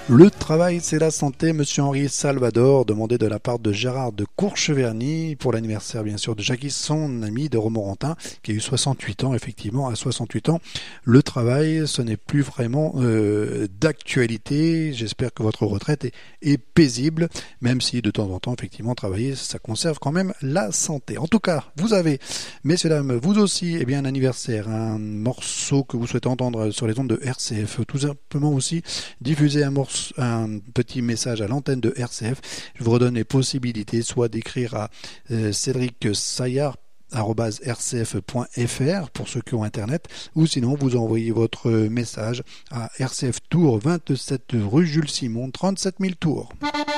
Le travail, c'est la santé. Monsieur Henri Salvador, demandé de la part de Gérard de Courcheverny pour l'anniversaire, bien sûr, de Jackie, son ami de Romorantin, qui a eu 68 ans, effectivement. À 68 ans, le travail, ce n'est plus vraiment d'actualité. J'espère que votre retraite est paisible, même si de temps en temps, effectivement, travailler, ça conserve quand même la santé. En tout cas, vous avez, messieurs, dames, vous aussi, eh bien, un anniversaire, un morceau que vous souhaitez entendre sur les ondes de RCF, tout simplement aussi diffuser un petit message à l'antenne de RCF. Je vous redonne les possibilités, soit d'écrire à Cédric Saillard @rcf.fr pour ceux qui ont internet, ou sinon vous envoyez votre message à RCF Tours 27 rue Jules Simon 37 000 Tours.